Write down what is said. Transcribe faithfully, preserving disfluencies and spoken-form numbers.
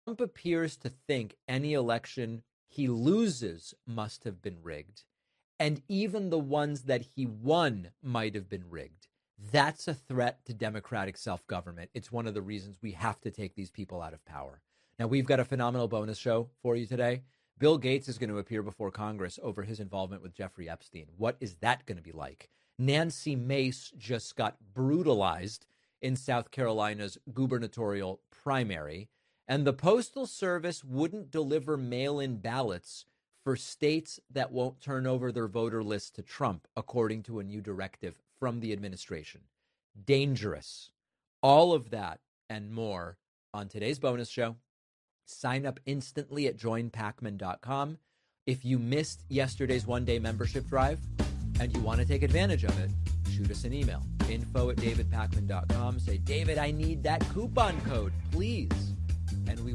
Trump appears to think any election he loses must have been rigged, and even the ones that he won might have been rigged. That's a threat to democratic self-government. It's one of the reasons we have to take these people out of power. Now, we've got a phenomenal bonus show for you today. Bill Gates is going to appear before Congress over his involvement with Jeffrey Epstein. What is that going to be like? Nancy Mace just got brutalized in South Carolina's gubernatorial primary, and the Postal Service wouldn't deliver mail-in ballots for states that won't turn over their voter list to Trump, according to a new directive from the administration. Dangerous. All of that and more on today's bonus show. Sign up instantly at join pacman dot com. If you missed yesterday's one-day membership drive and you want to take advantage of it, shoot us an email. info at david pacman dot com. Say, David, I need that coupon code, please. And we